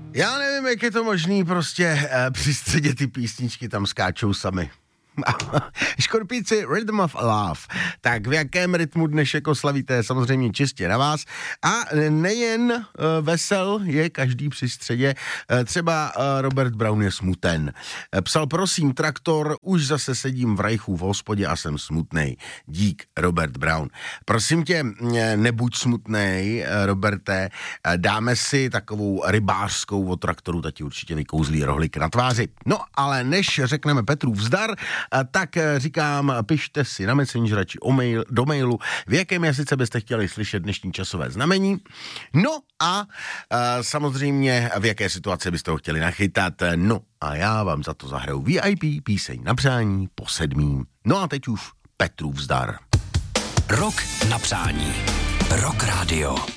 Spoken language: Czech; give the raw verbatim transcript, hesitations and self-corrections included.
Já nevím, jak je to možný, prostě eh, při středě ty písničky tam skáčou sami. Škorpíci, Rhythm of Love. Tak v jakém rytmu dnešek oslavíte, samozřejmě čistě na vás. A nejen uh, vesel je každý při středě, uh, třeba uh, Robert Brown je smuten. Uh, psal, prosím, traktor, už zase sedím v rajchu v hospodě a jsem smutnej. Dík, Robert Brown. Prosím tě, nebuď smutnej, Roberte, dáme si takovou rybářskou od traktoru, ta ti určitě vykouzlí rohlik na tváři. No, ale než řekneme Petru vzdar, tak říkám, pište si na Messengera či o mail, do mailu, v jakém jazyce byste chtěli slyšet dnešní časové znamení. No a, a samozřejmě, v jaké situaci byste ho chtěli nachytat. No a já vám za to zahraju V I P píseň na přání po sedmým. No a teď už Petru vzdar. Rok na přání. Rock Radio.